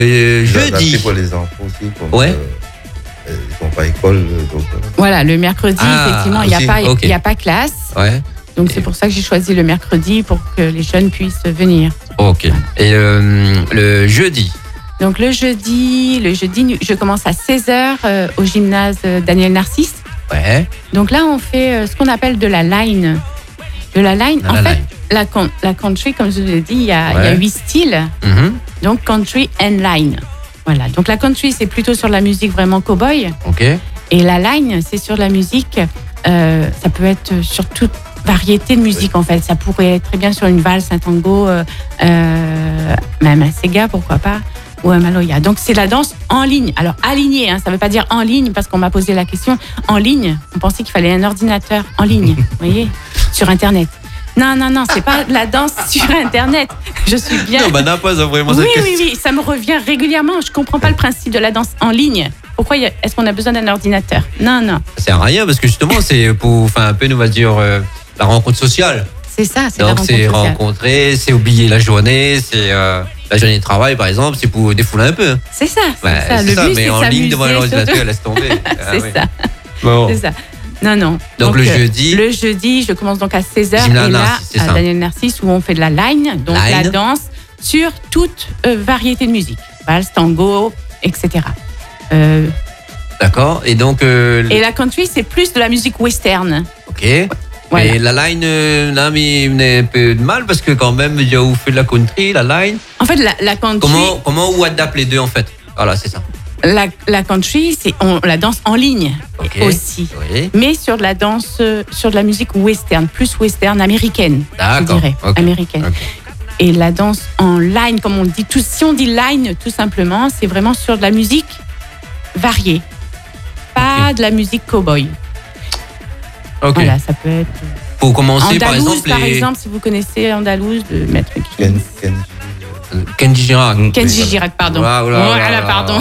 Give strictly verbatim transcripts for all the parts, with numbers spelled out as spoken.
euh, jeudi. Pour les enfants aussi. Comme, ouais. Euh, ils n'ont pas école. Donc, euh... Voilà, le mercredi, ah, effectivement, il n'y a, okay. a pas classe. Ouais. Donc c'est pour ça que j'ai choisi le mercredi pour que les jeunes puissent venir. Ok. Et euh, le jeudi? Donc le jeudi, le jeudi, je commence à seize heures euh, au gymnase Daniel Narcisse. Ouais. Donc là, on fait euh, ce qu'on appelle de la line. De la line. Dans en la fait, line. La, la country, comme je vous l'ai dit, il y a, ouais. il y a huit styles. Mm-hmm. Donc country and line. Voilà. Donc la country, c'est plutôt sur la musique vraiment cow-boy. Ok. Et la line, c'est sur la musique. Euh, ça peut être sur toute variété de musique, en fait. Ça pourrait être très bien sur une valse, un tango, euh, euh, même un sega, pourquoi pas, ou un maloya. Donc c'est la danse en ligne. Alors alignée, hein, ça ne veut pas dire en ligne, parce qu'on m'a posé la question. En ligne, on pensait qu'il fallait un ordinateur en ligne, vous voyez, sur Internet. Non, non, non, c'est pas la danse sur Internet. Je suis bien. Non, bah n'a pas vraiment oui, cette oui, oui, ça me revient régulièrement. Je comprends pas le principe de la danse en ligne. Pourquoi a, est-ce qu'on a besoin d'un ordinateur? Non, non. Ça sert à rien parce que justement, c'est pour, enfin, un peu, nous va dire, euh, la rencontre sociale. C'est ça, c'est Donc, la rencontre c'est sociale. rencontrer, c'est oublier la journée, c'est euh, la journée de travail, par exemple, c'est pour défouler un peu. C'est ça, c'est ouais, ça. C'est le ça, but, mais c'est en s'amuser, ligne devant l'ordinateur, surtout. laisse tomber. c'est ah, oui. ça. Bon. C'est ça. Non, non. Donc, donc le euh, jeudi. Le jeudi, je commence donc à seize heures. Gymnase et là, Narcisse, à Daniel Narcisse, où on fait de la line, donc line. la danse sur toute euh, variété de musique. Valse, tango, et cetera. Euh, D'accord. Et donc. Euh, et la country, c'est plus de la musique western. Ok. Voilà. Et la line, euh, là, mais il a un peu de mal parce que quand même, il y a où fait de la country, la line. En fait, la, la country. Comment, comment on adapte les deux, en fait? Voilà, c'est ça. La, la country, c'est on la danse en ligne okay. aussi, oui. mais sur de la danse, sur de la musique western, plus western américaine, je dirais, okay. américaine. Okay. Et la danse en line, comme on dit, tout, si on dit line, tout simplement, c'est vraiment sur de la musique variée, pas okay. de la musique cow-boy. Okay. Voilà, ça peut être. Pour commencer, Andalouse, par exemple, par les... exemple, si vous connaissez Andalouse de Maître Ken, Ken, Kenji Girac. Kenji Girac, pardon. Voilà, voilà, voilà pardon.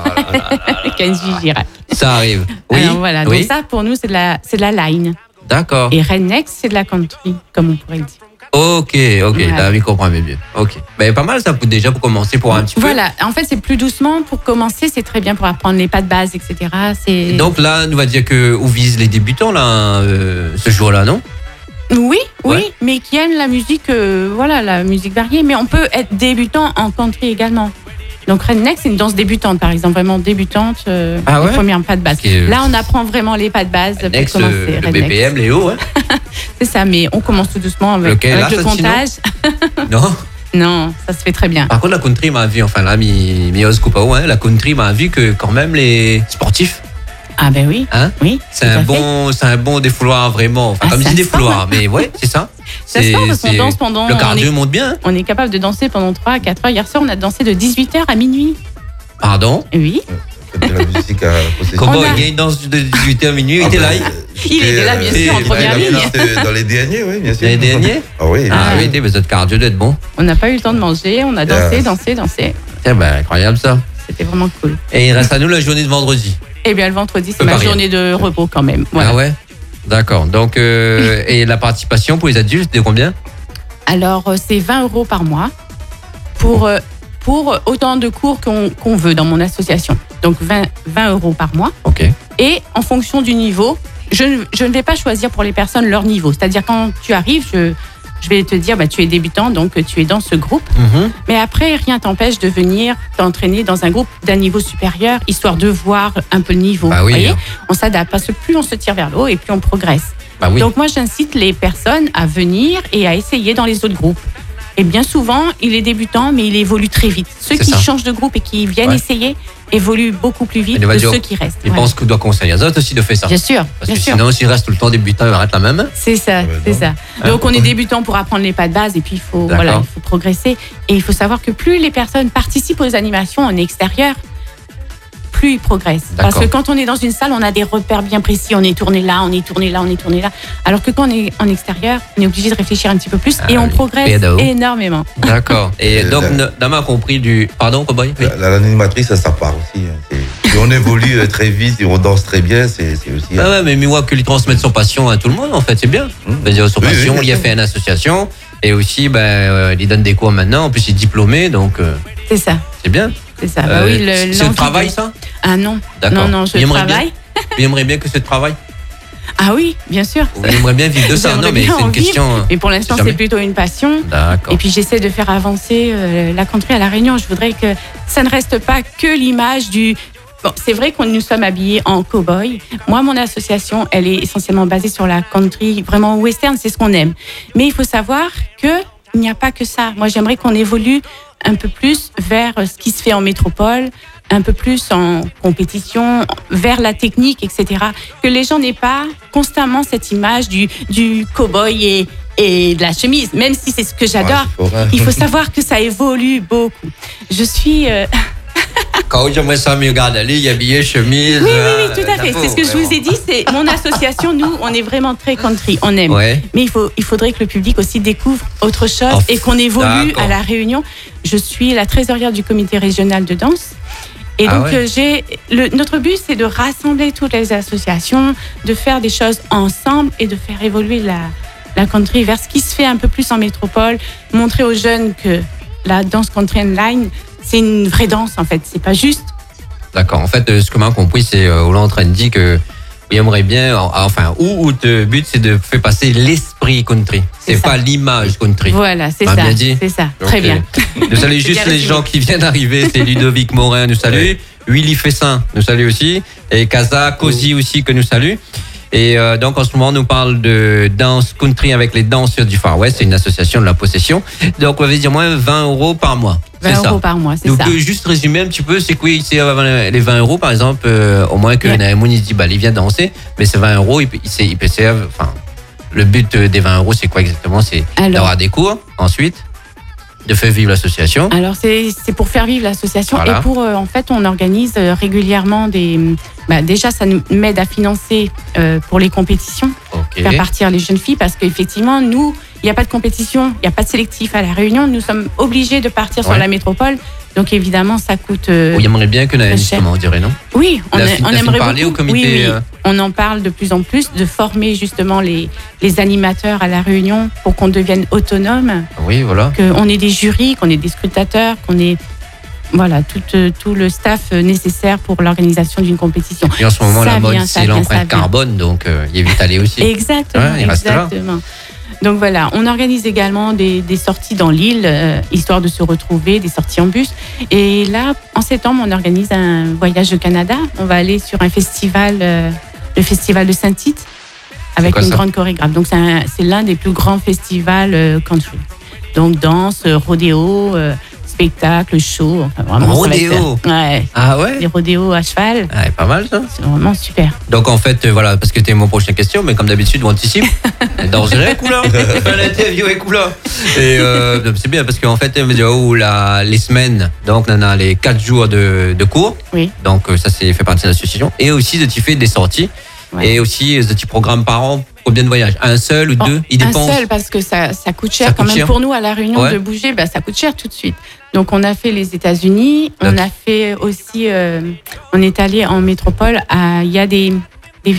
Kenji Girac. Ça arrive. Oui. Alors voilà, oui. donc ça pour nous c'est de la c'est de la line. D'accord. Et redneck c'est de la country, comme on pourrait le dire. Ok, ok, voilà. T'as vu comprendre bien. Ok. Ben pas mal ça pour déjà pour commencer pour un petit peu. Voilà, en fait c'est plus doucement pour commencer, c'est très bien pour apprendre les pas de base, et cetera. C'est... Donc là, on va dire que où visent les débutants là, euh, ce jour-là, non? Oui, oui, ouais. mais qui aiment la musique, euh, voilà, la musique variée. Mais on peut être débutant en country également. Donc redneck, c'est une danse débutante, par exemple, vraiment débutante, euh, ah ouais? les premières pas de base. Okay. Là, on apprend vraiment les pas de base redneck, pour commencer. Euh, le redneck. B P M, Léo, ouais. C'est ça, mais on commence tout doucement avec, okay, avec là, le comptage. Non. Non, ça se fait très bien. Par contre, la country m'a vu, enfin là, mi, mi Coupao, hein, la country m'a vu que quand même les sportifs. Ah ben oui, hein oui. C'est un bon, c'est un bon défouloir vraiment. Enfin, ah, comme je dis défouloir, mais ouais, c'est ça. Ça se passe parce qu'on danse pendant. Le cardio est, monte bien. On est capable de danser pendant trois à quatre heures. Hier soir, on a dansé de dix-huit heures à minuit. Pardon? Oui. De la musique à Comment il y a une danse de dix-huit heures à minuit? Il était là. Il était là, bien sûr, en première ligne. Dans les derniers, oui, bien sûr. Les derniers? Ah oui. Ah oui, mais votre cardio doit être bon. On n'a pas eu le temps de manger, on a dansé, dansé, dansé. Tiens, ben incroyable ça. C'était vraiment cool. Et il reste à nous la journée de vendredi. Eh bien, le vendredi, c'est ma journée de repos quand même. Voilà. Ah ouais? D'accord. Donc, euh, et la participation pour les adultes, de combien? Alors, c'est vingt euros par mois pour, pour autant de cours qu'on, qu'on veut dans mon association. Donc, vingt, vingt euros par mois. OK. Et en fonction du niveau, je, je ne vais pas choisir pour les personnes leur niveau. C'est-à-dire, quand tu arrives, je, je vais te dire, bah, tu es débutant, donc tu es dans ce groupe. Mm-hmm. Mais après, rien t'empêche de venir t'entraîner dans un groupe d'un niveau supérieur, histoire de voir un peu le niveau. Bah oui, voyez, hein. On s'adapte, parce que plus on se tire vers le haut et plus on progresse. Bah oui. Donc moi, j'incite les personnes à venir et à essayer dans les autres groupes. Et bien souvent, il est débutant, mais il évolue très vite. Ceux C'est qui ça. changent de groupe et qui viennent Ouais. essayer évoluent beaucoup plus vite que ceux qui restent. Ils Voilà. pensent qu'on doit conseiller aux autres aussi de faire ça. Bien sûr, Parce bien que sûr. sinon, s'ils restent tout le temps débutants, ils arrêtent la même. C'est ça, Ouais, c'est non. ça. Donc on est débutant pour apprendre les pas de base et puis il faut, D'accord. voilà, il faut progresser. Et il faut savoir que plus les personnes participent aux animations en extérieur, plus ils progressent. Parce D'accord. que quand on est dans une salle, on a des repères bien précis. On est tourné là, on est tourné là, on est tourné là. Alors que quand on est en extérieur, on est obligé de réfléchir un petit peu plus Ah et on oui. progresse Pédo. énormément. D'accord. Et Et donc, la- Dama a compris du. Pardon, Cowboy? Oui. La- L'animatrice, ça, ça part aussi. hein. C'est- Si on évolue euh, très vite et on danse très bien, c'est c'est aussi. Ah ouais, mais moi, que lui transmettre son passion à tout le monde, en fait, c'est bien. Mmh. C'est-à-dire son Oui, oui, passion, bien il a sûr. fait une association et aussi, ben, euh, il donne des cours maintenant. En plus, il est diplômé, donc euh, C'est ça. c'est bien. C'est ça. Bah Euh, oui, le, c'est le l'envie travail, de- ça? Ah non. D'accord. Non, non, je Il aimerait bien. travaille. Tu aimerais bien que c'est le travail? Ah oui, bien sûr. Ou il aimerait bien vivre de ça? J'aimerais Non, mais bien c'est en une vivre, question. Mais pour l'instant, Jamais. c'est plutôt une passion. D'accord. Et puis j'essaie de faire avancer euh, la country à La Réunion. Je voudrais que ça ne reste pas que l'image du... Bon, c'est vrai qu'on nous sommes habillés en cow-boy. Moi, mon association, elle est essentiellement basée sur la country, vraiment western, c'est ce qu'on aime. Mais il faut savoir que il n'y a pas que ça. Moi, j'aimerais qu'on évolue un peu plus vers ce qui se fait en métropole, un peu plus en compétition, vers la technique, et cetera. Que les gens n'aient pas constamment cette image du, du cow-boy et, et de la chemise, même si c'est ce que j'adore. Ouais, c'est fort, hein. Il faut savoir que ça évolue beaucoup. Je suis... euh, Quand j'aimerais ça me regarder aller, habillé, chemise. Oui, oui, euh, oui, tout à la fait. peau, C'est ce que je vous ai dit. C'est mon association. Nous, on est vraiment très country. On aime. Ouais. Mais il faut, il faudrait que le public aussi découvre autre chose Oh, et qu'on évolue d'accord. à la Réunion. Je suis la trésorière du comité régional de danse. Et Ah donc, ouais. euh, j'ai le, notre but, c'est de rassembler toutes les associations, de faire des choses ensemble et de faire évoluer la, la country vers ce qui se fait un peu plus en métropole, montrer aux jeunes que la danse country and line, c'est une vraie danse en fait. C'est pas juste. D'accord. En fait, euh, ce que m'a compris, c'est euh, Hollande en train de dire que il aimerait bien, en- enfin, où, où le but, c'est de faire passer l'esprit country. C'est C'est ça. pas l'image country. Voilà, c'est Bah, ça. bien dit. C'est ça. Donc, Très bien. euh, Nous saluons C'est juste bien les résumé. gens qui viennent d'arriver. C'est Ludovic Morin, nous salue. Ouais. Willy Fessin, nous salue aussi. Et Kaza Kosi aussi, que nous salue. Et euh, donc, en ce moment, on nous parle de danse country avec les danseurs du Far West. C'est une association de la possession. Donc, on va dire moins vingt euros par mois. C'est vingt ça. euros par mois, c'est Donc, ça. euh, juste résumer un petit peu, c'est quoi c'est euh, les vingt euros, par exemple, euh, au moins que Yeah. Naïmoun, il se dit, bah, il vient danser, mais c'est vingt euros, il, peut- il, sait- il peut se faire, enfin, le but euh, des vingt euros, c'est quoi exactement? C'est Alors, d'avoir des cours, ensuite, de faire vivre l'association. alors c'est c'est pour faire vivre l'association Voilà. et pour euh, en fait on organise euh, régulièrement des bah, déjà ça nous m'aide à financer euh, pour les compétitions, Ok. faire partir les jeunes filles parce qu'effectivement nous il n'y a pas de compétition, il n'y a pas de sélectif à la Réunion, nous sommes obligés de partir sur Ouais. la métropole, donc évidemment ça coûte euh, Il aimerait bien que Naïm, très cher. justement, on dirait, non? oui, on, La a- fin- on la fin aimerait parler beaucoup. au comité, oui, oui. euh, On en parle de plus en plus de former justement les les animateurs à la Réunion pour qu'on devienne autonome. Oui, voilà. Qu'on ait des jurys, qu'on ait des scrutateurs, qu'on ait voilà, tout, euh, tout le staff euh, nécessaire pour l'organisation d'une compétition. Et en ce moment, Ça la mode, vient, ça c'est vient, ça l'empreinte vient. carbone, donc euh, il est vite allé aussi. Exactement, Ouais, il reste là. exactement. Donc voilà, on organise également des, des sorties dans l'île, euh, histoire de se retrouver, des sorties en bus. Et là, en septembre, on organise un voyage au Canada. On va aller sur un festival, euh, le festival de Saint-Tite, avec quoi une ça grande chorégraphe. Donc c'est un- c'est l'un des plus grands festivals euh, country. Donc danse, euh, rodéo, euh, spectacle, show. Enfin, vraiment, ça va être- Rodéo. Ouais, Ah ouais? des rodéos à cheval. Ah, pas mal, ça. C'est vraiment super. Donc en fait, euh, voilà, parce que c'était mon prochaine question, mais comme d'habitude, on anticipe. Dans une couleur, l'interview est couleur. Et euh, donc, c'est bien parce qu'en fait, on me dit, oh, la, les semaines, donc on a les quatre jours de, de cours. Oui. Donc euh, ça, c'est fait partie de l'association. Et aussi, de tu fais des sorties. Ouais. Et aussi, de tu programmes par an combien de voyages? Un seul ou Oh, deux? Il un dépend. seul parce que ça, ça coûte cher Ça quand coûte même cher. pour nous à la Réunion Ouais. de bouger, bah, ça coûte cher tout de suite. Donc on a fait les États-Unis, on Ok. a fait aussi, euh, on est allé en métropole. à- Il y a des, des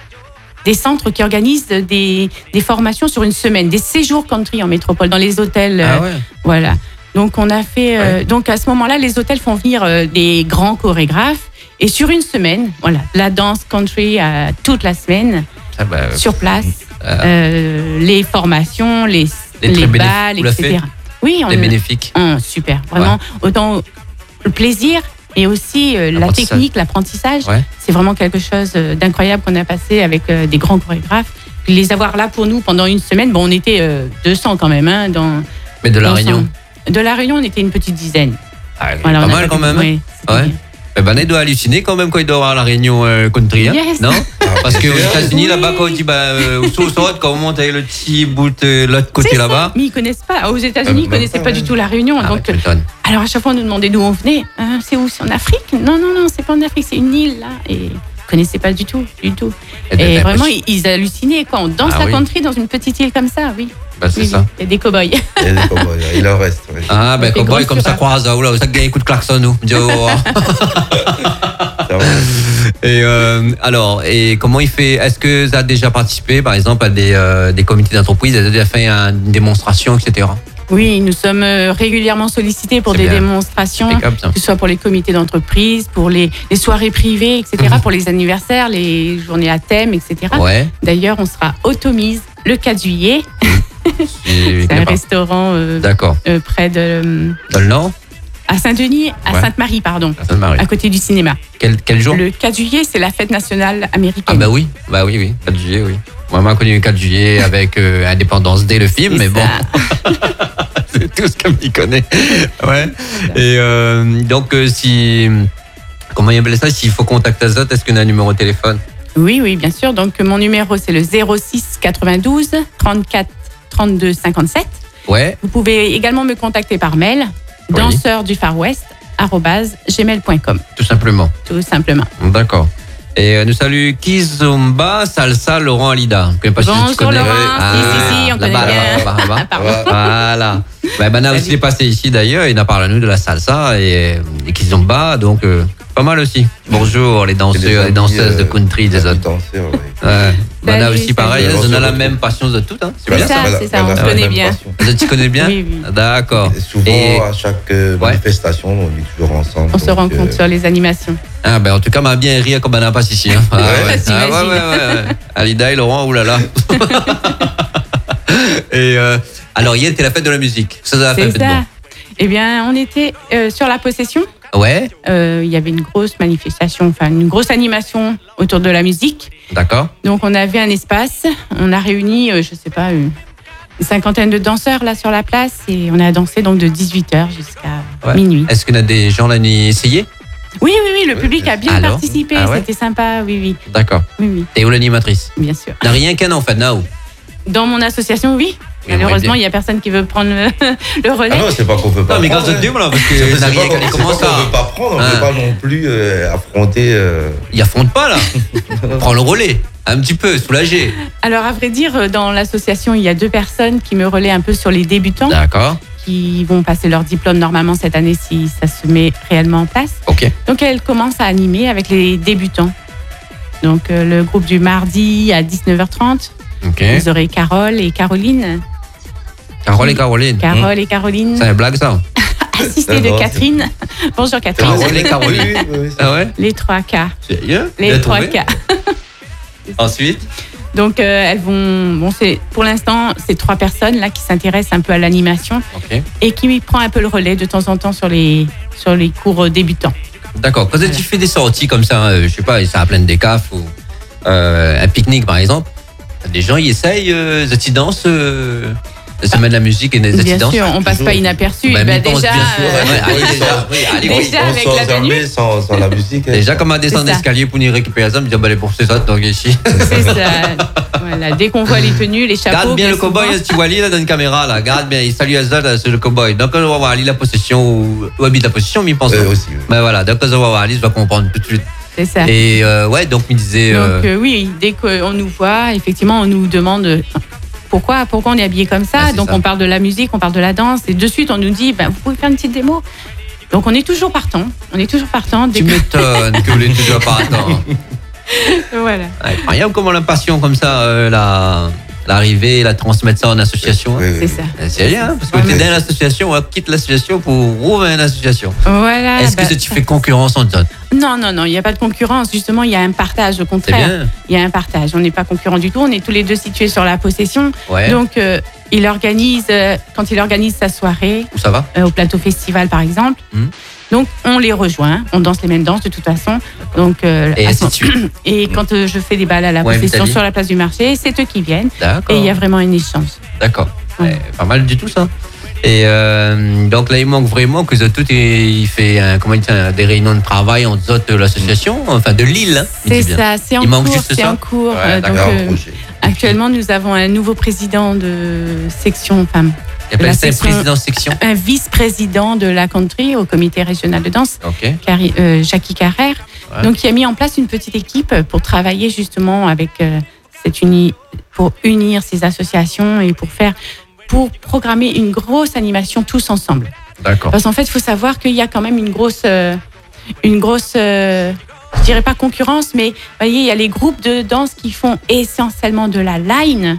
des centres qui organisent des, des formations sur une semaine, des séjours country en métropole dans les hôtels. Ah euh, ouais. Voilà. Donc on a fait. euh, Ouais. donc à ce moment-là, les hôtels font venir euh, des grands chorégraphes et sur une semaine, voilà, la danse country euh, toute la semaine Ah bah, euh, sur place, euh, euh, les formations, les Les les, très bénéfiques, balles, vous l'avez et cetera. Oui, on les bénéfiques. on- super, vraiment autant le plaisir et aussi euh, la L'apprentissage. technique, l'apprentissage. Ouais. C'est vraiment quelque chose euh, d'incroyable qu'on a passé avec euh, des grands chorégraphes. Puis les avoir là pour nous pendant une semaine, bon, on était euh, deux cents quand même, hein, dans. Mais de la dans Réunion. son- De la Réunion, on était une petite dizaine. Ah, Voilà, pas on a mal fait- quand même. ouais, c'était Ouais. bien. Eh ben, il doit halluciner quand même quand il doit avoir la réunion euh, country, hein, Yes. non? Parce qu'aux États-Unis, Oui. là-bas, quand on dit, bah, euh, au saut quand on monte avec le petit bout de l'autre côté C'est ça. là-bas. Mais ils connaissent pas. Aux États-Unis, ils Euh, connaissaient bah, pas ouais. du tout la Réunion. Ah, donc, bah, tu m'étonnes. alors à chaque fois, on nous demandait d'où on venait. Hein, c'est où? C'est en Afrique? Non, non, non, c'est pas en Afrique, c'est une île là. Et ils connaissaient pas du tout, du tout. Eh ben, Et ben, vraiment, bah, ils, ils hallucinaient quand on danse Ah la oui. country dans une petite île comme ça, oui. bah, c'est Oui, ça. oui, il y a des cow-boys. Il y a des cowboys, il en reste. ouais. Ah, ben, fait cowboy, gros comme ça, sur- croise, ah, oula, ça gagne un coup de klaxon, nous. Dis, oh, oh. Ça va. Et, euh, alors, et comment il fait? Est-ce que ça a déjà participé, par exemple, à des, euh, des comités d'entreprise? Est-ce que ça a déjà fait une démonstration, et cetera? Oui, nous sommes euh, régulièrement sollicités pour C'est des bien. démonstrations, Impeccable, ça. que ce soit pour les comités d'entreprise, pour les, les soirées privées, et cetera, Mhm. pour les anniversaires, les journées à thème, et cetera. Ouais. D'ailleurs, on sera automise le quatre juillet. C'est C'est un restaurant euh, D'accord. euh, près de euh, Dans le Nord, à Saint-Denis, à Ouais. Sainte-Marie, pardon, à Sainte-Marie. à côté du cinéma. Quel, quel jour? Le quatre juillet, c'est la fête nationale américaine. Ah bah oui, bah oui, oui, quatre juillet, oui. Moi, j'ai connu le quatre juillet avec euh, Indépendance Day, le film, C'est mais bon, ça. c'est tout ce qu'on y connaît. Ouais. Et euh, donc, euh, si... Comment il appelle ça? S'il faut contacter Azot, est-ce qu'on a un numéro de téléphone? Oui, oui, bien sûr. Donc, mon numéro, c'est le zéro six quatre-vingt-douze trente-quatre trente-deux cinquante-sept. Ouais, Vous pouvez également me contacter par mail, Oui. danseur du Far West, arobase gmail point com, tout simplement. tout simplement. D'accord. Et euh, nous salue Kizomba, Salsa, Laurent Alida. Je connais pas si tu Bonjour, connais. Laurent. Si, si, si, on là-bas, connaît là-bas, bien. là-bas, là-bas. Ah, pardon. Voilà. Ben, Bana aussi Salut. est passé ici d'ailleurs, il a parlé à nous de la salsa et, et Kizomba, donc euh, pas mal aussi. Bonjour les C'est danseurs, des les amis, danseuses de euh, country des amis autres. danseurs, oui. Ouais. Bana Salut, aussi pareil, salut. elles ont la même passion de tout. Hein. C'est C'est bien ça, ça. c'est ça, on se la connaît même bien. passion. Vous tu connais bien? Oui, oui. D'accord. Et souvent, Et- à chaque euh, Ouais. manifestation, on est toujours ensemble. On se donc, rencontre euh, sur les animations. Ah ben en tout cas, m'a bien ri comme Bana passe ici. Hein. Ah, ouais. T'imagines. Ah, ouais, ouais, ouais, ouais. Alida et Laurent, oulala. Et euh, alors hier, c'était la fête de la musique. Ça, ça a fait C'est ça. Eh bien, on était euh, sur la possession. Ouais, Euh, Il y avait une grosse manifestation, enfin une grosse animation autour de la musique. d'accord. Donc, on avait un espace. On a réuni, euh, je sais pas, une une cinquantaine de danseurs là sur la place et on a dansé donc de dix-huit heures jusqu'à Ouais. minuit. Est-ce qu'il y a des gens là qui essayé? Oui, oui, oui, le public a bien Alors participé. Ah ouais C'était sympa, oui, oui, D'accord. oui, oui, Et où l'animatrice? bien sûr. N'a rien qu'un en fait, non? Dans mon association, oui. Oui, Malheureusement, ouais, il y a personne qui veut prendre le, le relais. Ah non, c'est pas qu'on veut pas. Non, mais grâce prendre, à Dieu, hein. voilà, parce C'est que c'est n'a pas rien qu'on qu'à c'est commence pas qu'on à. veut pas prendre, on Hein. veut pas non plus euh, affronter. euh, Il affronte pas là. Prends le relais. Un petit peu, soulagé. Alors, à vrai dire, dans l'association, il y a deux personnes qui me relaient un peu sur les débutants D'accord. qui vont passer leur diplôme normalement cette année si ça se met réellement en place. Ok. Donc, elles commencent à animer avec les débutants. Donc, euh, le groupe du mardi à dix-neuf heures trente, Ok. vous aurez Carole et Caroline. Carole et Caroline. Carole et Caroline, C'est une blague ça? assistée de Non, c'est- Catherine. Bonjour Catherine. Carole et Caroline. Oui, oui, oui, c'est- Ah ouais? Les trois K. Sérieux? Les Bien trois trouvé. K. Ensuite? Donc, euh, elles vont. Bon, c'est pour l'instant, c'est trois personnes là qui s'intéressent un peu à l'animation Ok. et qui prend un peu le relais de temps en temps sur les sur les cours débutants. D'accord. Quand Voilà. tu fais des sorties comme ça, euh, je sais pas, ça à pleine des cafes ou euh, un pique-nique par exemple, des gens ils essayent, euh, ils dansent, euh, de se mettre de la musique et des Bien danses. sûr, on passe toujours. pas inaperçu. Bah, Bah, mais pense déjà, bien sûr, euh, ouais, allez, déjà, oui, allez, oui. Déjà, on avec sort la jamais venue. sans, sans la musique. hein. Déjà, comme à descendre C'est ça. l'escalier pour venir récupérer ça, me dire, bah, allez, pour c'est ça, donc ici. c'est ça. Voilà. Dès qu'on voit les tenues, les chapeaux. Garde bien le souvent. cowboy, hein, si tu vois Ali là dans une caméra, là. Garde bien, il salue Azad, là, c'est le cowboy. Donc, on va voir Ali la possession, ou, ou habite la possession, mais il pense Euh, pas. aussi, oui. Ben voilà, donc, quand on va voir Ali, je vais comprendre tout de suite. C'est ça. Et, euh, ouais, donc, il me disait, euh, Donc euh, oui, dès qu'on nous voit, effectivement, on nous demande euh, pourquoi, pourquoi on est habillé comme ça. Ah, c'est Donc ça. on parle de la musique, on parle de la danse, et de suite on nous dit, ben, vous pouvez faire une petite démo. Donc on est toujours partant. On est toujours partant. Dès tu que- m'étonnes que vous l'êtes toujours pas attendre. Voilà. Incroyable comment la passion comme ça, euh, la, l'arrivée, la transmettre ça en association. Oui, Hein. oui, C'est oui. ça. C'est rien, hein, parce que Vraiment. tu es dans l'association, on quitte l'association pour rouvrir une association. Voilà. Est-ce que bah, tu fais concurrence entre autres? Non, non, non, il n'y a pas de concurrence. Justement, il y a un partage. Au C'est contraire, bien. il y a un partage. On n'est pas concurrents du tout. On est tous les deux situés sur la possession. Ouais. Donc, euh, il organise, euh, quand il organise sa soirée, Où ça va? euh, au plateau festival par exemple, Mhm. donc on les rejoint. On danse les mêmes danses de toute façon. Donc, euh, Et à ainsi son- de suite. et quand euh, je fais des balles à la Ouais, possession Vitaly. sur la place du marché, c'est eux qui viennent. D'accord. Et il y a vraiment un échange. D'accord. Ouais. Ouais, pas mal du tout ça. Et euh, donc là, il manque vraiment que tout il fait un, comment il dit, un- des réunions de travail entre autres de l'association, enfin de Lille. Hein, il C'est dit bien. ça, c'est en Il manque cours. juste C'est ça en cours. Ouais, Euh, donc, d'accord. Un euh, projet. actuellement, nous avons un nouveau président de section, enfin, Il appelle la ça un section- président de section. un vice-président de la country au comité régional de danse, Ok. Cari- euh, Jackie Carrère. Ouais. Donc, il a mis en place une petite équipe pour travailler justement avec euh, cette uni, pour unir ces associations et pour faire, pour programmer une grosse animation tous ensemble. D'accord. Parce qu'en fait, il faut savoir qu'il y a quand même une grosse, euh, une grosse, euh, je dirais pas concurrence, mais vous voyez, il y a les groupes de danse qui font essentiellement de la line.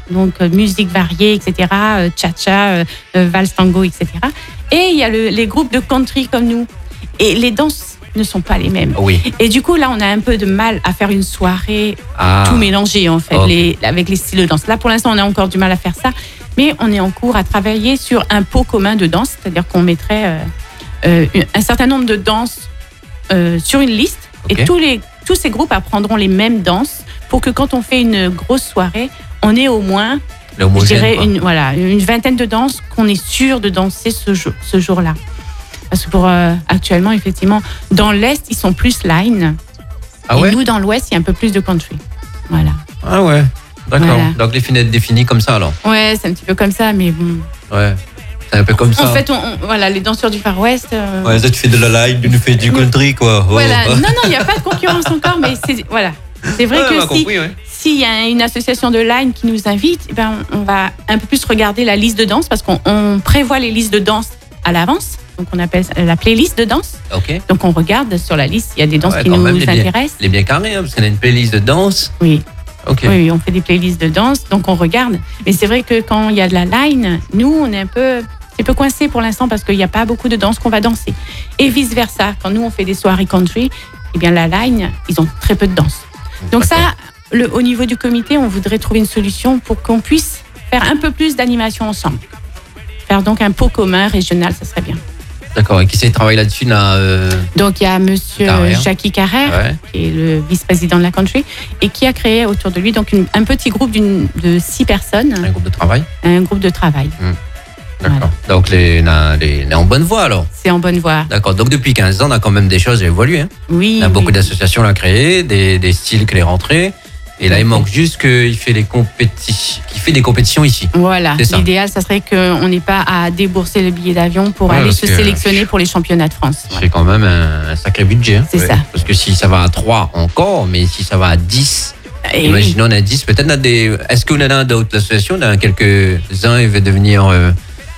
donc euh, musique variée, et cetera, euh, cha-cha, euh, euh, valse tango, et cetera. Et il y a le, les groupes de country comme nous. Et les danses ne sont pas les mêmes. Oui. Et du coup, là, on a un peu de mal à faire une soirée Ah. tout mélangé, en fait, Ok. les, avec les styles de danse. Là, pour l'instant, on a encore du mal à faire ça. Mais on est en cours à travailler sur un pot commun de danse, c'est-à-dire qu'on mettrait euh, euh, un certain nombre de danses euh, sur une liste. Ok. Et tous, les, tous ces groupes apprendront les mêmes danses pour que quand on fait une grosse soirée, on ait au moins, je L'homogène, dirais, quoi. une, voilà, une vingtaine de danses qu'on est sûr de danser ce, jour, ce jour-là. Parce que pour euh, actuellement, effectivement, dans l'Est, ils sont plus line. Ah et ouais nous, dans l'Ouest, il y a un peu plus de country. Voilà. Ah ouais. D'accord. Voilà. Donc les fenêtres définies comme ça alors. Ouais, c'est un petit peu comme ça, mais bon. Ouais. C'est un peu comme ça. En fait, on, on- voilà, les danseurs du Far West. euh, Ouais, ça tu fais de la line, tu nous fais du country quoi. Oh. Voilà. Non, non, il n'y a pas de concurrence encore, mais c'est voilà. C'est vrai Ouais, on a que si compris, ouais. s'il y a une association de line qui nous invite, eh ben, on va un peu plus regarder la liste de danse parce qu'on on prévoit les listes de danse à l'avance. Donc on appelle ça la playlist de danse. Ok. Donc on regarde sur la liste, il y a des danses Ouais, qui quand nous même, les bien- intéressent. Les bien carrés, hein, parce qu'on a une playlist de danse. Oui. Ok. Oui, oui, on fait des playlists de danse, donc on regarde. Mais c'est vrai que quand il y a de la line, nous, on est un peu, c'est un peu coincé pour l'instant parce qu'il n'y a pas beaucoup de danse qu'on va danser. Et vice versa, quand nous on fait des soirées country, eh bien la line, ils ont très peu de danse. Donc ça, le, au niveau du comité, on voudrait trouver une solution pour qu'on puisse faire un peu plus d'animation ensemble. Faire donc un pot commun régional, ça serait bien. D'accord. Et qui sait travailler là-dessus là euh... Donc il y a Monsieur Carrère. Jackie Carrère, Ouais. qui est le vice-président de la country, et qui a créé autour de lui donc une- un petit groupe d'une- de six personnes, Un groupe de travail. un groupe de travail. D'accord. Donc les, la- les, on est en bonne voie alors. C'est en bonne voie. D'accord. Donc depuis quinze ans, on a quand même des choses évolué. Hein. Oui. On a beaucoup oui. d'associations à créer, des, des styles qui les rentrés. Et là, il manque juste qu'il fait les compétitions, qu'il fait des compétitions ici. Voilà. C'est ça. L'idéal, ça serait qu'on n'ait pas à débourser le billet d'avion pour Ouais, aller parce se que- sélectionner pour les championnats de France. C'est Voilà. quand même un, un sacré budget. Hein. C'est Ouais. ça. Parce que si ça va à trois encore, mais si ça va à dix, Et imaginons on a dix, peut-être on a des. Est-ce qu'on en a d'autres associations? On a quelques-uns qui veulent devenir euh,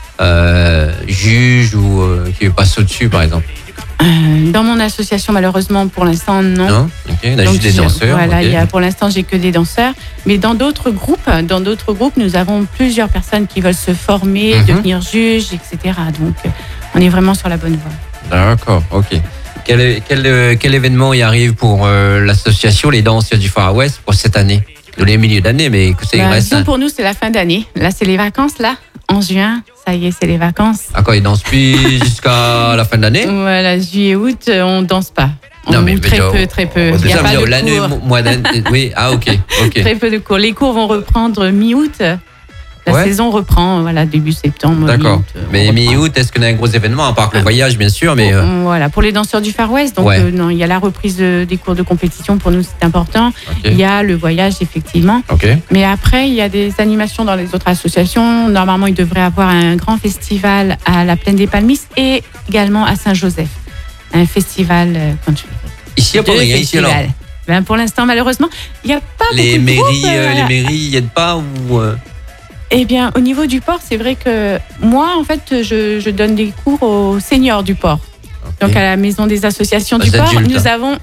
euh, juge ou euh, qui passent au-dessus, par exemple. euh, dans mon association, malheureusement, pour l'instant, non. Non? Ok, on a Donc, juste des je- danseurs. Voilà, ok. il y a, pour l'instant, j'ai que des danseurs. Mais dans d'autres groupes, dans d'autres groupes, nous avons plusieurs personnes qui veulent se former, Mhm. devenir juges, et cetera. Donc, euh, on est vraiment sur la bonne voie. D'accord, ok. Quel, quel, euh, quel événement y arrive pour euh, l'association Les Danseurs du Far West pour cette année? Dans les milieux d'année, mais écoutez, il Bah, reste. disons, pour nous, c'est la fin d'année. Là, c'est les vacances, là. En juin, ça y est, c'est les vacances. Ah, quoi, ils dansent plus jusqu'à la fin de l'année? Voilà, juillet, août, euh, on danse pas. On, Non, mais- ou très mais peu, très peu. on Il y a Ça veut pas dire de l'année, cours. mo- mois d'année. Oui, ah, ok, ok. Très peu de cours. Les cours vont reprendre mi-août. La Ouais. saison reprend, voilà, début septembre. D'accord. mi-août, euh, on Mais reprend. mi-août, est-ce qu'on a un gros événement, à part que le voyage, bien sûr, mais. euh, Voilà, pour les danseurs du Far West. Donc, Ouais. euh, non, il y a la reprise de- des cours de compétition. Pour nous, c'est important. ok. Il y a le voyage, effectivement. Ok. Mais après, il y a des animations dans les autres associations. Normalement, il devrait y avoir un grand festival à la Plaine des Palmistes et également à Saint-Joseph. Un festival euh, country. Ici, il n'y a pas Deux rien, ici, alors. festivals. Ben, pour l'instant, malheureusement, il n'y a pas Les beaucoup de groupes, mairies, euh, euh, les mairies, y aident pas ou. euh, Eh bien, au niveau du port, c'est vrai que moi, en fait, je, je donne des cours aux seniors du port. ok. Donc, à la maison des associations Aux du port, adultes, nous hein. avons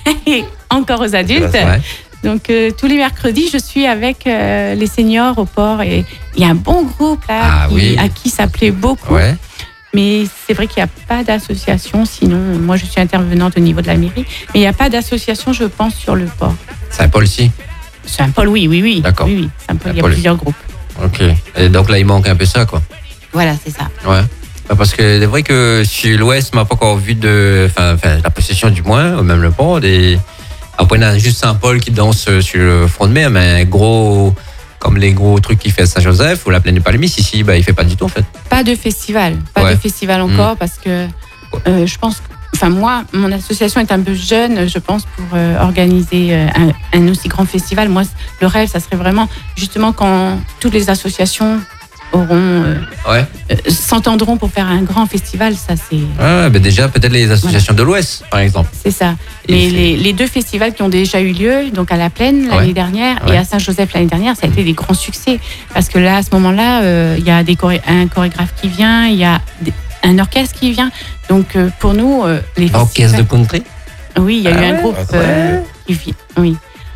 encore aux adultes. Ouais. Ouais. Donc, euh, tous les mercredis, je suis avec euh, les seniors au port et il y a un bon groupe là Ah qui- oui. à qui ça plaît beaucoup. Ouais. Mais c'est vrai qu'il n'y a pas d'association. Sinon, moi, je suis intervenante au niveau de la mairie, mais il n'y a pas d'association, je pense, sur le port. Saint-Paul-ci. Saint-Paul, oui, oui, oui. D'accord. Oui, oui. Saint-Paul, il y a Saint-Paul. plusieurs groupes. Ok. Et donc là, il manque un peu ça, quoi. Voilà, c'est ça. Ouais. Bah, parce que c'est vrai que sur l'Ouest, on n'a pas encore vu de. Enfin, enfin, la possession du moins, ou même le port. Des... Après, on a juste Saint-Paul qui danse sur le front de mer, mais un gros. Comme les gros trucs qu'il fait à Saint-Joseph ou la Plaine des Palmistes, ici, bah, il fait pas du tout, en fait. Pas de festival, pas Ouais. de festival encore parce que euh, je pense, que- enfin moi, mon association est un peu jeune, je pense, pour euh, organiser euh, un, un aussi grand festival. Moi, le rêve, ça serait vraiment justement quand toutes les associations auront euh, Ouais. euh, s'entendront pour faire un grand festival. Ça, c'est Ouais, bah déjà, peut-être les associations de l'Ouest, par exemple. c'est ça. Et Les, c'est- les, les deux festivals qui ont déjà eu lieu, donc à La Plaine l'année Ouais. dernière Ouais. et à Saint-Joseph l'année dernière, ça a été des grands succès. Parce que là, à ce moment-là, euh, il y a des choré- un chorégraphe qui vient, il y a des- un orchestre qui vient. Donc euh, pour nous, euh, les Orchestre de festivals... country. Oui, il y a Ah eu un ouais, groupe ah, euh, qui vient. Oui.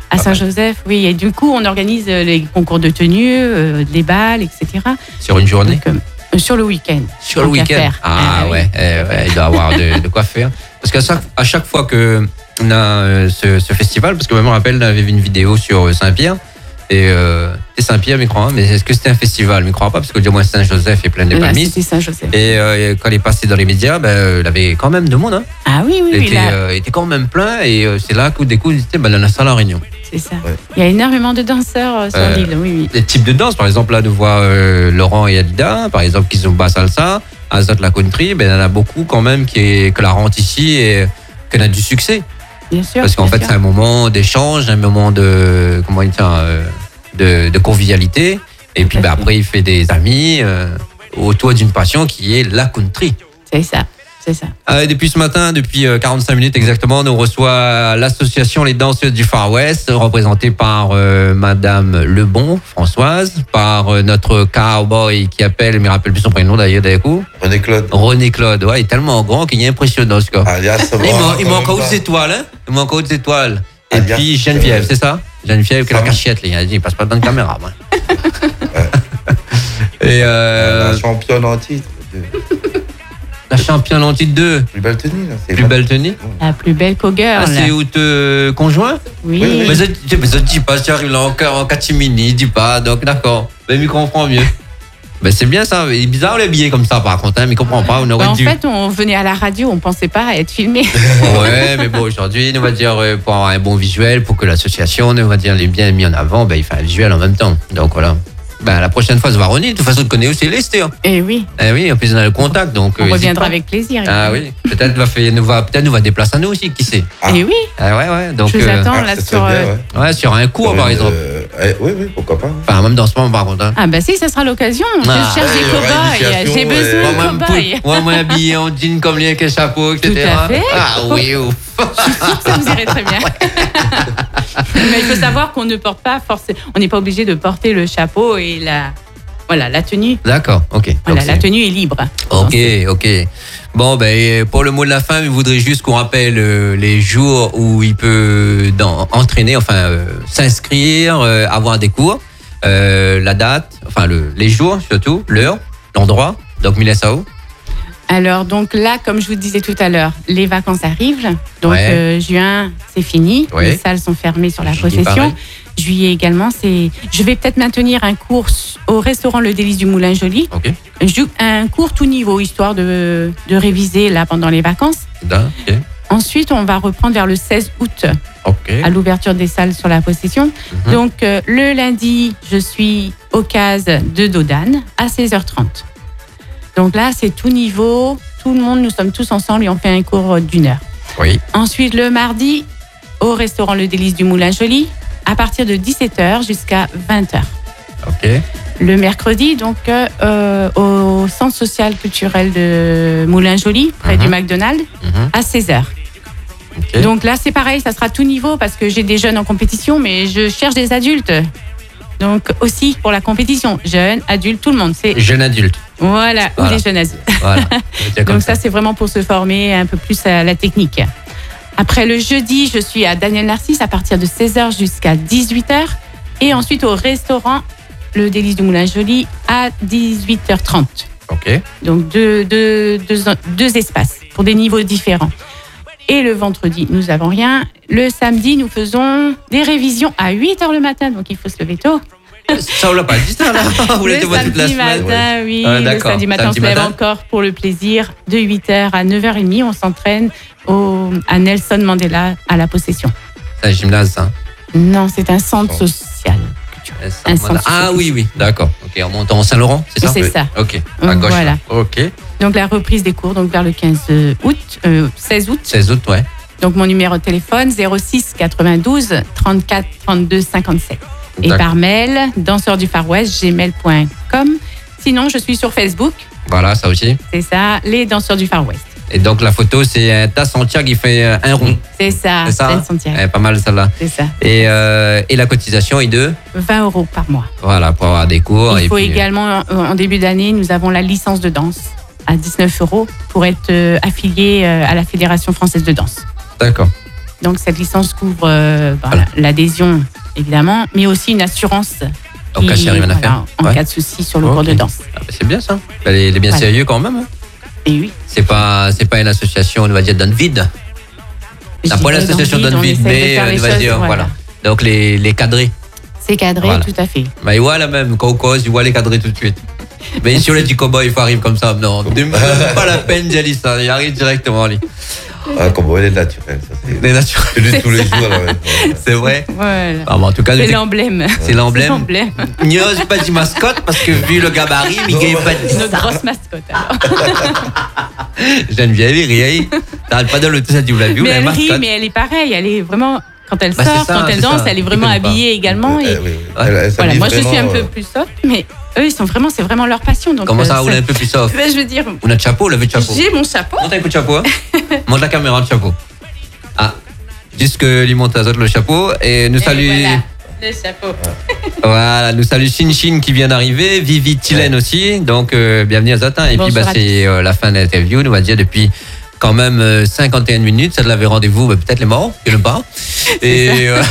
À Saint-Joseph, oui. Et du coup, on organise euh, les concours de tenue, euh, les balles, et cetera. Sur une journée? Donc, euh, sur le week-end. Sur le Tant qu'à week-end. faire. Ah, Ah, oui. ouais, eh ouais, il doit avoir de, de quoi faire. Parce qu'à chaque, à chaque fois que on a euh, ce, ce festival, parce que moi, je me rappelle, on avait vu une vidéo sur Saint-Pierre. Et euh, c'est Saint-Pierre, je crois, mais est-ce que c'était un festival? Je ne crois pas, parce que du moins Saint-Joseph est plein de Là, palmiers. c'était Saint-Joseph. Et euh, quand il est passé dans les médias, ben, il avait quand même de monde. Hein. Ah oui, oui, Il oui. était, Là, euh, il était quand même plein. Et euh, c'est là qu'au coup, il était ben, dans la salle en réunion. c'est ça. Ouais. Il y a énormément de danseurs euh, sur Euh, l'île, oui, oui. Les types de danse, par exemple, là, nous voit euh, Laurent et Alida, par exemple, qui zumba salsa, Azot la country, ben, il y en a beaucoup quand même qui est, que la rentre ici et qu'on a du succès. Bien sûr. Parce qu'en bien fait, sûr. c'est un moment d'échange, un moment de, comment dire, euh, de, de convivialité. Et puis, Tout à ben, fait. après, il fait des amis euh, autour d'une passion qui est la country. C'est ça, c'est ça. Euh, depuis ce matin, depuis euh, quarante-cinq minutes exactement, nous reçoit l'association Les Danseuses du Far West, représentée par euh, Madame Lebon, Françoise, par euh, notre cowboy qui appelle, mais je me rappelle plus son prénom d'ailleurs, d'un coup, René Claude. René Claude. Ouais, il est tellement grand qu'il est impressionnant ce gars. Alias, ça il va, manque, il quand manque même aux pas. étoiles, hein. Il manque aux étoiles. Et Alias, puis Geneviève, euh, c'est ça? Geneviève, qui a la Sam. cachette, là. Il a dit, il passe pas dans la caméra, moi. Et euh, La championne en titre. de- la championne en titre deux, Plus belle tenue, là. c'est plus pas- belle tenue. La plus belle cowgirl. Ah, c'est où te conjoint? Oui. Oui, oui. Mais je, mais je dis pas, tu arrives là encore en catimini, dis pas, donc d'accord. Mais il comprend mieux. Ben c'est bien ça, il est bizarre le billet comme ça par contre, hein, mais il comprend pas, on aurait Bah, en dû. fait, on venait à la radio, on pensait pas être filmé. Ouais, mais bon, aujourd'hui, on va dire, euh, pour avoir un bon visuel, pour que l'association, on va dire, les bien mis en avant, ben il fait un visuel en même temps. Donc voilà. Ben la prochaine fois, ça va Ronnie, de toute façon, tu connais aussi Lester. Et oui, Eh oui, en plus, on a le contact, donc. on euh, hésite reviendra pas. avec plaisir. Ah oui, peut-être va faire, nous va, peut-être nous va déplacer à nous aussi, qui sait. Ah. Et oui, Ah ouais, ouais, donc. je vous euh, attends Ah, là ça sur. serait euh, bien, ouais. ouais, sur un cours, Sur par une, exemple. euh, eh, oui, oui, pourquoi pas. Enfin, même dans ce moment, par contre. Hein. Ah bah si, ça sera l'occasion. Ah, je cherche ouais, des il y aura cobayes. initiation, J'ai ouais. besoin Moi, de moi, cobayes. moi, moi, habillé en jean comme lui avec un chapeau, et cetera. Tout à fait. Ah oui, ouf. Ça vous irait très bien. Mais il faut savoir qu'on ne porte pas forcément. On n'est pas obligé de porter le chapeau et la. Voilà, la tenue. D'accord, ok. Voilà, Donc, la c'est- tenue est libre. Ok, ok. Bon, ben, pour le mot de la fin, je voudrais juste qu'on rappelle euh, les jours où il peut dans, entraîner, enfin, euh, s'inscrire, euh, avoir des cours, euh, la date, enfin, le, les jours surtout, l'heure, l'endroit. Donc, Milesao. Alors, donc là, comme je vous disais tout à l'heure, les vacances arrivent. Donc, Ouais. euh, juin, c'est fini. Ouais. Les salles sont fermées sur la Juillet, pareil. possession. Juillet également, c'est. Je vais peut-être maintenir un cours au restaurant Le Délice du Moulin Joli. Ok. Je- Un cours tout niveau, histoire de, de réviser là pendant les vacances. Da, ok. Ensuite, on va reprendre vers le seize août Ok. à l'ouverture des salles sur la possession. Mhm. Donc, euh, le lundi, je suis au case de Dodane à seize heures trente. Donc là, c'est tout niveau, tout le monde, nous sommes tous ensemble et on fait un cours d'une heure. Oui. Ensuite, le mardi, au restaurant Le Délice du Moulin Joli, à partir de dix-sept heures jusqu'à vingt heures. Ok. Le mercredi, donc, euh, euh, au centre social culturel de Moulin Joli, près Mhm. du McDonald's, Mhm. à seize heures. Ok. Donc là, c'est pareil, ça sera tout niveau parce que j'ai des jeunes en compétition, mais je cherche des adultes. Donc aussi pour la compétition, jeunes, adultes, tout le monde. C'est Jeune adulte. voilà, Voilà. ou les jeunes adultes. Voilà. On va dire comme Donc ça, c'est vraiment pour se former un peu plus à la technique. Après le jeudi, je suis à Daniel Narcisse à partir de seize heures jusqu'à dix-huit heures. Et ensuite au restaurant Le Délice du Moulin Joli à dix-huit heures trente. Ok. Donc deux, deux, deux, deux espaces pour des niveaux différents. Et le vendredi, nous n'avons rien. Le samedi, nous faisons des révisions à huit heures le matin, donc il faut se lever tôt. Ça, on l'a pas dit, ça, là. Vous Le l'avez toute la samedi semaine. matin, oui. Ah, le d'accord. samedi matin, Samedi on se lève matin. encore pour le plaisir. De huit heures à neuf heures trente, on s'entraîne au, à Nelson Mandela à la possession. C'est un gymnase, ça. Non, c'est un centre social. Un centre Ah social. oui, oui, d'accord. Ok, en montant en Saint-Laurent, c'est ça? C'est Oui. ça. Ok, à gauche. Voilà. là. Ok. Donc la reprise des cours, donc vers le quinze août, euh, seize août. seize août, ouais. Donc mon numéro de téléphone zéro six quatre-vingt-douze trente-quatre trente-deux cinquante-sept. Et D'accord. par mail, danseur du Far West, gmail point com. Sinon, je suis sur Facebook, Voilà, ça aussi. c'est ça, les danseurs du Far West. Et donc la photo, c'est un tas entière qui fait euh, un rond. C'est ça, C'est ça, Seine hein Santiago. Eh, pas mal celle-là. C'est ça. Et, euh, et la cotisation est de, vingt euros par mois. voilà, pour avoir des cours. Il et faut puis, également, euh, en début d'année, nous avons la licence de danse à dix-neuf euros pour être euh, affilié euh, à la Fédération française de danse. D'accord. Donc cette licence couvre euh, bah, Voilà. l'adhésion, évidemment, mais aussi une assurance. En cas s'il y a rien à faire. En Ouais. cas de souci sur le Ok. cours de danse. Ah, bah, c'est bien ça. Elle est, elle est bien Voilà. sérieux quand même. Hein. Et oui. C'est pas, c'est pas une association, on va dire, dans le vide. je C'est pas dirais l'association dans dans le vide, on essaie de mais faire on les va choses, dire, voilà. Donc les, les cadrés. C'est cadré, Voilà. tout à fait. Bah, il voit la même, quand on cause, il voit les cadrés tout de suite. Mais si on est du cowboy, il faut arriver comme ça. Non, même pas la peine d'y aller, ça. Il arrive directement, lui. Ah, comme elle est naturelle, ça c'est. Les naturels. C'est de tous les jours, là, ouais. C'est vrai. Voilà. Ah, bon, en tout cas, C'est le- l'emblème. c'est l'emblème. l'emblème. N'ose pas du mascotte parce que vu le gabarit, il Non, gagne bah, pas de Notre grosse mascotte. alors. Geneviève, il rit. T'arrêtes pas de le tout ça, tu l'as vu, Mais la elle rit, mascotte. mais elle est pareille. Elle est vraiment. Quand elle Bah, sort, c'est ça, quand elle c'est danse, ça. elle est vraiment Ils connaissent habillée également. Eh, Et oui, oui. Ouais. Elle- elle voilà, s'habille moi je suis un vraiment, peu euh, plus soft, mais eux ils sont vraiment, c'est vraiment leur passion. Donc, Comment euh, ça, on est un peu plus soft? Ben, je veux dire, On a de chapeau, levé de chapeau. j'ai mon chapeau. Monte un coup de chapeau. Hein. Monte la caméra, le chapeau. Ah, juste que lui monte à autres le chapeau. Et nous Et salue. voilà, le chapeau. Voilà, nous salue Shin Shin qui vient d'arriver, Vivi Tilen aussi, donc euh, bienvenue à Zatin. Et Bonjour puis bah, à c'est euh, la fin de l'interview, on va dire depuis quand même euh, cinquante et une minutes, ça de l'avait rendez-vous, bah, peut-être les morts, que le pas. Et euh,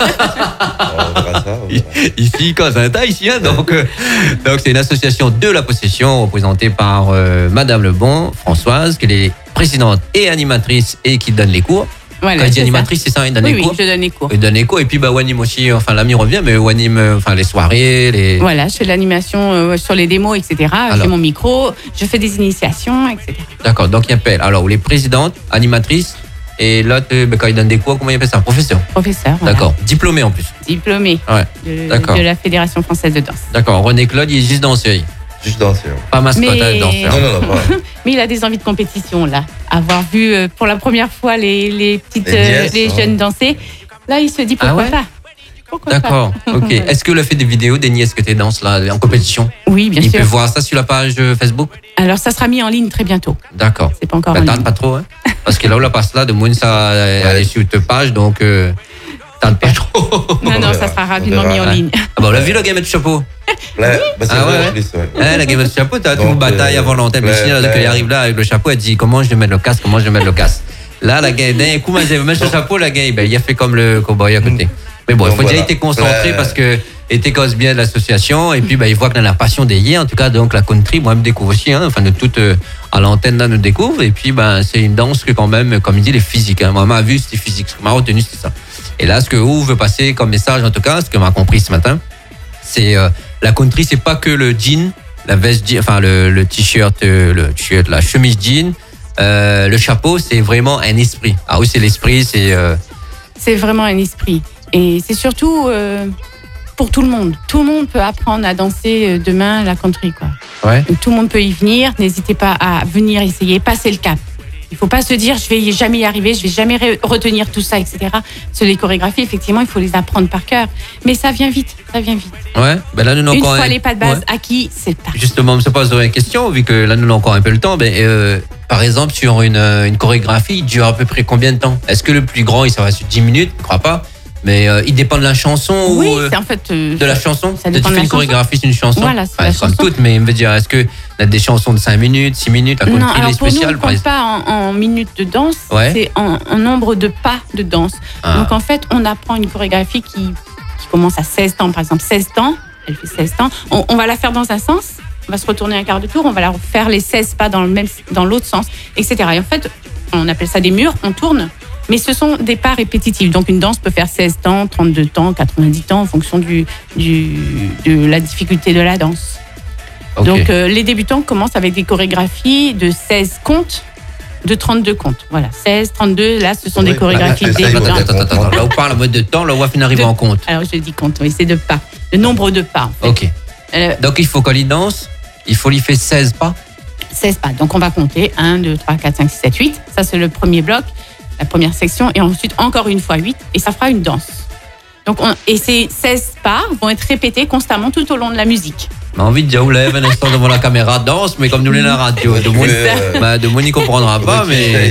on verra ça, on verra. ici, quand Zatin, ici, hein, donc euh, donc c'est une association de la possession représentée par euh, Madame Lebon, Françoise, qui est présidente et animatrice et qui donne les cours. Voilà, Quand il dit c'est ça. animatrice, c'est ça, il donne Oui, les oui, cours. je donne les cours. Il donne les cours et puis bah Wanim aussi, enfin l'ami revient, mais Wanim, euh, enfin les soirées, les. Voilà, je fais de l'animation euh, sur les démos, et cetera. Alors. J'ai mon micro, je fais des initiations, et cetera. D'accord, donc il appelle. Alors, les présidentes, animatrices, et l'autre, euh, ben, quand il donne des cours, comment il appelle ça? Professeur. Professeur, voilà. D'accord, diplômé en plus. Diplômé Ouais, de, d'accord. de la Fédération française de danse. d'accord. René Claude, il est juste danseur. Juste danser. hein. Pas mascotte, Mais- hein, danseur. Non, non, non, pas. Mais il a des envies de compétition, là. Avoir vu euh, pour la première fois les, les petites, Les euh, nièces, les hein. jeunes danser, là, il se dit Ah pourquoi ouais pas. Pourquoi D'accord, pas. ok. Est-ce que le fait des vidéos des nièces que tu danses là, en compétition, Oui, bien il sûr. peut voir ça sur la page euh, Facebook? Alors, ça sera mis en ligne très bientôt. D'accord. C'est pas encore Bah, en tarde ligne. pas trop, hein. Parce que là où la passe là, de moins ça euh, aller sur ta page, donc euh, tarde pas trop. Non, On non, verra, ça sera on rapidement verra. mis en Ouais. ligne. Ah bah, on l'a vu le game de chapeau. Là, bah, c'est Ah vrai, ouais, en plus, ouais. Hein, la game de chapeau, t'as tout Donc, une bataille euh, avant l'antenne. Mais ouais, sinon, ouais. quand elle arrive là avec le chapeau, elle dit comment je vais mettre le casque, comment je vais mettre le casque. Là, la gars, d'un coup, elle veut mettre le chapeau, la gars, ben, il a fait comme le cowboy à côté. Mais bon, il Donc, faut déjà voilà. être concentré Ouais. parce que il était cause bien de l'association et puis ben, il voit que dans la passion des yeux, en tout cas, donc la country, moi, je me découvre aussi, hein, enfin, de toute euh, à l'antenne, là, nous découvre. Et puis, ben, c'est une danse que, quand même, comme il dit, les physiques. Hein. Moi, ma vue, c'était physique. Ce que m'a retenu, c'était ça. Et là, ce que vous veut passer comme message, en tout cas, ce que m'a compris ce matin, c'est euh, la country, c'est pas que le jean, la veste jean, enfin le, le t-shirt, euh, le t-shirt, la chemise jean, euh, le chapeau, c'est vraiment un esprit. Ah oui, c'est l'esprit, c'est euh, C'est vraiment un esprit. Et c'est surtout euh, pour tout le monde. Tout le monde peut apprendre à danser euh, demain la country, quoi. ouais. Donc, tout le monde peut y venir. N'hésitez pas à venir essayer, passer le cap. Il faut pas se dire je vais jamais y arriver, je vais jamais re- retenir tout ça, et cetera. Sur les chorégraphies, effectivement, il faut les apprendre par cœur. Mais ça vient vite, ça vient vite. Ouais. Ben là, nous avons Une encore fois un- les pas de base ouais. acquis, c'est parti. Justement, on se pose une question, vu que là, nous avons encore un peu le temps. Ben, euh, par exemple, sur une, euh, une chorégraphie, il dure à peu près combien de temps? Est-ce que le plus grand, il s'en va sur dix minutes? Je crois pas. Mais euh, il dépend de la chanson Oui, ou euh, c'est en fait. euh, de la chanson? ça Tu dépend de fais la une chanson. chorégraphie sur une chanson? Voilà, c'est Enfin, la comme chanson. toutes, mais je veux dire, est-ce que y a des chansons de cinq minutes, six minutes, à Non, country, alors les pour nous, on spéciales, ne par compte exemple? pas en, en minutes de danse, Ouais. c'est en, en nombre de pas de danse. Ah. Donc en fait, on apprend une chorégraphie qui, qui commence à seize temps, par exemple seize temps, elle fait seize temps. On, on va la faire dans un sens, on va se retourner un quart de tour, on va la faire les seize pas dans le même, dans l'autre sens, et cetera. Et en fait, on appelle ça des murs, on tourne, mais ce sont des pas répétitifs. Donc une danse peut faire seize temps, trente-deux temps, quatre-vingt-dix temps en fonction du, du, de la difficulté de la danse. Ok. Donc euh, les débutants commencent avec des chorégraphies de seize comptes, de trente-deux comptes. Voilà, seize, trente-deux, là ce sont Oui, des bah, chorégraphies là, ça, Attends, ils vont débutantes. attends, attends, attends. Là, on parle en mode de temps, là, on va finir arriver De- en compte. Alors je dis compte, oui, c'est de pas, le nombre de pas. En fait. Ok. Euh, Donc, il faut qu'on y danse, il faut lui faire seize pas. seize pas. Donc on va compter un, deux, trois, quatre, cinq, six, sept, huit. Ça c'est le premier bloc, la première section, et ensuite encore une fois huit, et ça fera une danse. Donc on, et ces seize pas vont être répétés constamment tout au long de la musique. On a envie de dire, lève un instant devant la caméra, danse, mais comme nous l'est la radio, de moins, C'est ça. bah, de moins, il comprendra pas, Ouais, mais. c'est ça,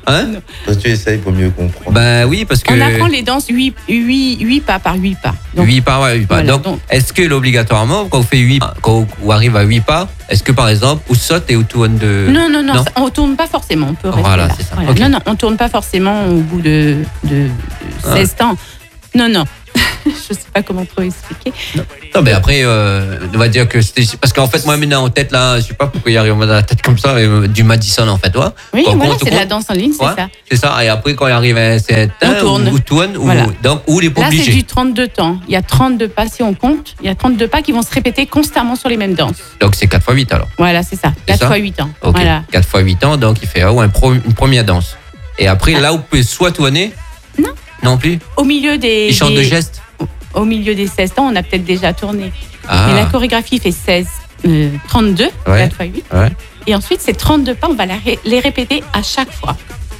Hein? Toi, tu essayes pour mieux comprendre. Ben oui, parce que. On apprend les danses huit pas par huit pas. Donc, huit pas, ouais, huit pas. voilà, donc, donc- est-ce que obligatoirement, quand on fait huit, quand on arrive à huit pas, est-ce que par exemple, ou saute et ou tourne de. Non, non, non, Non. ça- on tourne pas forcément. On peut rester Voilà, là. c'est ça. Voilà. Ok. Non, non, on tourne pas forcément au bout de, de, de Ah. seize temps. Non, non. Je sais pas comment trop expliquer. Non, mais après, euh, on va dire que c'était. Parce qu'en fait, moi, maintenant en tête, là, je sais pas pourquoi il arrive dans la tête comme ça, euh, du Madison, en fait, toi. Oui, Quand on voilà, compte, c'est on de la compte. danse en ligne, c'est Ouais, ça. c'est ça. Et après, quand il arrive à un certain, On tourne. ou tourne, ou, Voilà. donc, ou il est pas Là, c'est obligé. du trente-deux temps. Il y a trente-deux pas si on compte. Il y a trente-deux pas qui vont se répéter constamment sur les mêmes danses. Donc, c'est quatre fois huit alors. Voilà, c'est ça. C'est quatre ça fois huit ans. Ok. Voilà. quatre fois huit ans, donc il fait oh, un pro- une première danse. Et après, là, vous pouvez soit tourner. Non. Non plus. Au milieu des. Il chante des- de gestes. Au milieu des seize temps, on a peut-être déjà tourné. Ah. Mais la chorégraphie fait seize, euh, trente-deux, Ouais. quatre fois huit. Ouais. Et ensuite, ces trente-deux pas, on va la ré- les répéter à chaque fois.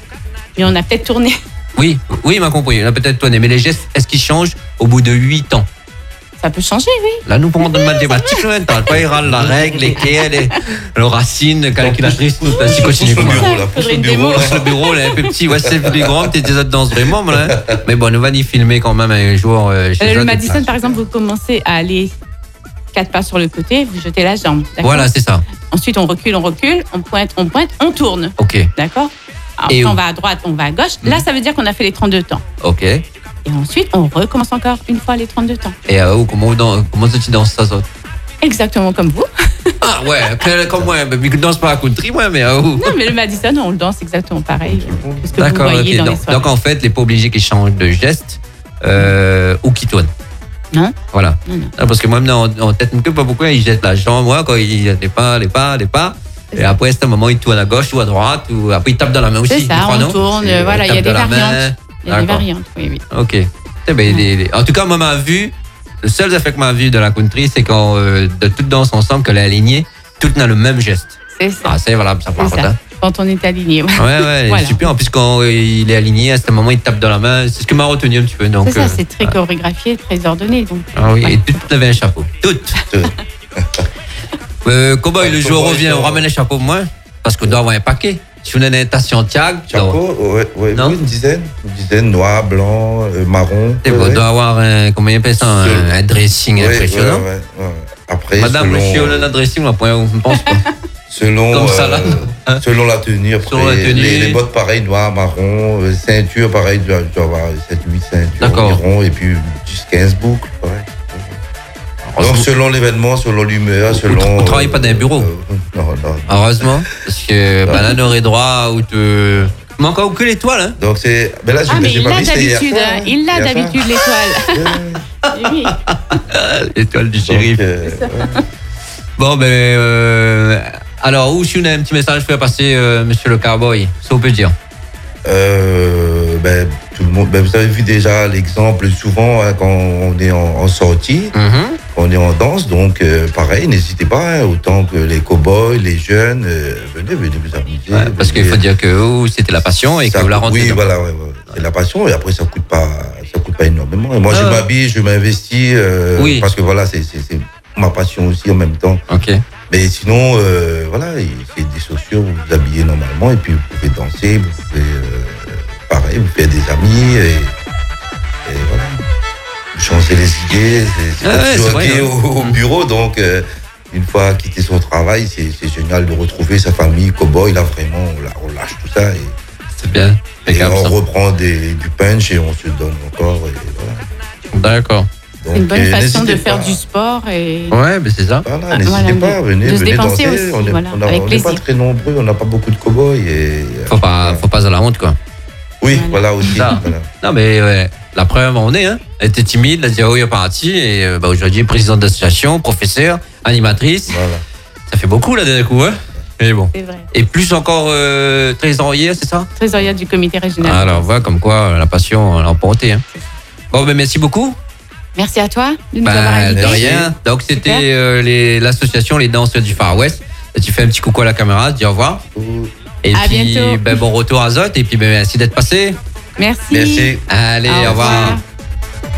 Et on a peut-être tourné. Oui, oui, il m'a compris. On a peut-être tourné. Mais les gestes, est-ce qu'ils changent au bout de huit ans? Ça peut changer, oui. Là, nous pourrons demander mathématiques, pas il râle la règle, lesquelles, les, le racine, calculatrice, nous, ainsi continue. Pousse le comme ça. bureau, là. Pousse Faudrait le une bureau, démo. là. Pousse le bureau, là, un peu petit, ouais, c'est plus grand, peut-être des autres danses vraiment, là. Mais bon, nous va y filmer quand même un jour euh, chez Euh, eux. le Madison, par exemple, vous commencez à aller quatre pas sur le côté, vous jetez la jambe. d'accord Voilà, c'est ça. Ensuite, on recule, on recule, on pointe, on pointe, on tourne. Ok, D'accord Et Après, où on va à droite, on va à gauche. Là, ça veut dire qu'on a fait les trente-deux temps. ok. Et ensuite, on recommence encore une fois les trente-deux temps. Et euh, oh, comment, dans, comment tu danses ça, ça? Exactement comme vous. Ah ouais, que- comme moi, mais je danse pas à country, moi, mais euh, oh. Non, mais le Madison, on le danse exactement pareil. Que ce que vous D'accord, voyez ok. dans les Donc, soirées. donc, en fait, les pas obligés qu'ils changent de geste euh, ou qu'ils tournent. Non. Voilà. Non, non. Ah, parce que moi, maintenant, en, en tête, je ne sais pas pourquoi ils jettent la jambe, moi, quand il y a les pas, les pas, les pas. Et après, c'est un moment, ils tournent à gauche ou à droite, ou après, ils tapent dans la main aussi. C'est je ça, crois, on non tourne. C'est- Voilà, ils il y a tapent des dans la main. variantes. Il y a des D'accord. variantes, oui, oui. Ok. Eh ben, les- les- En tout cas, moi, ma vue, le seul effet que m'a vu de la country, c'est quand euh, de toutes danses ensemble, que la lignée, toutes dans le même geste. C'est ça. Ah, c'est valable, ça par C'est contre. ça. Hein. Quand on est aligné. ouais. Ouais, ouais, Voilà. super. En plus, quand euh, il est aligné, à ce moment, il tape dans la main. C'est ce que m'a retenu un petit peu. Donc, C'est ça, euh, c'est très ah. chorégraphié, très ordonné. Donc, Ah oui, ouais. et toutes avaient un chapeau. Toutes. euh, Cowboy, le jour Cowboy, revient, on ça- ramène un chapeau moins, parce qu'on doit avoir un paquet. Si on a une invitation Thiago, Chapeau, ouais, ouais, Non. oui, une dizaine. Une dizaine, noir, blanc, euh, marron. on ouais, doit avoir un, comment il appelle ça, un, Selon- un dressing ouais, impressionnant. ouais, ouais, ouais. Après, Madame, selon, monsieur, on a un dressing, on ne pense pas. selon, Comme euh, salade, hein. selon la tenue. Après, Selon la tenue. Les, les bottes, pareil, noir, marron. euh, Ceinture, pareil, tu dois, tu dois avoir sept huit ceintures D'accord. environ. Et puis, dix quinze boucles, pareil. Donc, selon l'événement, selon l'humeur, selon. on travaille pas dans un bureau. euh, non, non. Heureusement, parce que bah, là, on aurait droit ou te. Il manque encore que l'étoile, hein. Donc, c'est. Mais là, j'ai Ah, mais j'ai il pas a vu, c'était hier d'habitude, soir, hein. hein. Il a Hier soir. d'habitude l'étoile. Ouais. Oui. L'étoile du Donc, shérif. euh, ouais. Bon, ben. Euh, alors, où si on a un petit message à passer, euh, monsieur le cowboy, ça on peut dire. Euh, ben, tout le monde, ben, vous avez vu déjà l'exemple souvent hein, quand on est en, en sortie, Mhm. quand on est en danse. Donc, euh, pareil, n'hésitez pas, hein, autant que les cow-boys, les jeunes, euh, venez, venez vous amuser. Ouais, parce qu'il venez. faut dire que oh, c'était la passion et que Ça vous la coûte- rentrez. Oui, dedans. voilà, ouais, ouais. C'est la passion et après ça coûte pas, ça coûte pas énormément. Et moi, je Ah. m'habille, je m'investis, euh, Oui. parce que voilà, c'est c'est- c'est ma passion aussi en même temps. Ok. Mais sinon, euh, voilà, c'est des chaussures, vous vous habillez normalement et puis vous pouvez danser, vous pouvez, euh, pareil, vous faites des amis et, et voilà. Vous changez les idées, c'est c'est Ah comme ouais, se c'est vrai, hockey hein. au, au bureau, donc euh, une fois quitté son travail, c'est c'est génial de retrouver sa famille, cow-boy, là vraiment, on, la- on lâche tout ça et, C'est bien. et Impeccable, on ça. reprend des, du punch et on se donne encore. Et voilà. D'accord. C'est une Donc, bonne euh, façon de n'hésitez faire pas. du sport et Ouais, mais c'est ça. Voilà, Ah, n'hésitez voilà, pas, de- venez, de se venez dépenser danser. aussi, on est, voilà, on a- avec on n'est pas plaisir. très nombreux, on n'a pas beaucoup de cow-boys. Et, Faut pas, euh, faut pas à la honte, quoi. Oui, Voilà. voilà aussi. Ça. Voilà. Non, mais ouais, la preuve, on est, hein. Elle était timide, elle a dit, oh, il est parti. Et euh, bah, aujourd'hui, présidente d'association, professeur, animatrice. Voilà. Ça fait beaucoup, là, d'un coup, hein. Mais bon. c'est vrai. Et plus encore euh, trésorier, c'est ça? Trésorière du comité régional. Alors, voilà, comme quoi, la passion, elle a emporté, hein. Bon, ben, merci beaucoup. Merci à toi de nous avoir Ben, invités. de rien. Donc, c'était Super. euh, les- l'association Les Danses du Far West. Et tu fais un petit coucou à la caméra, tu dis au revoir. Et À puis, bientôt. ben, bon retour à Zot. Et puis, ben, merci d'être passé. Merci. Merci. Allez, au revoir. revoir.